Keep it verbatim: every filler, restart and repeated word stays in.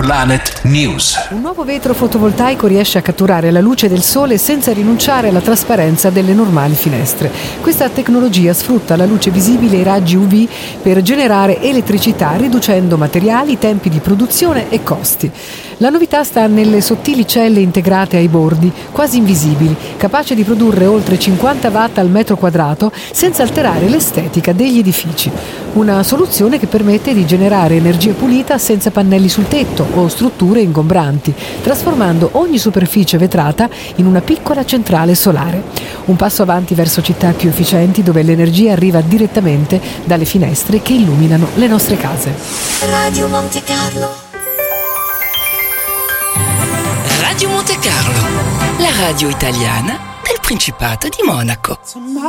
Planet News. Un nuovo vetro fotovoltaico riesce a catturare la luce del sole senza rinunciare alla trasparenza delle normali finestre. Questa tecnologia sfrutta la luce visibile e i raggi U V per generare elettricità, riducendo materiali, tempi di produzione e costi. La novità sta nelle sottili celle integrate ai bordi, quasi invisibili, capace di produrre oltre cinquanta watt al metro quadrato senza alterare l'estetica degli edifici. Una soluzione che permette di generare energia pulita senza pannelli sul tetto o strutture ingombranti, trasformando ogni superficie vetrata in una piccola centrale solare. Un passo avanti verso città più efficienti dove l'energia arriva direttamente dalle finestre che illuminano le nostre case. Radio Monte Carlo. Radio Monte Carlo, la radio italiana del Principato di Monaco.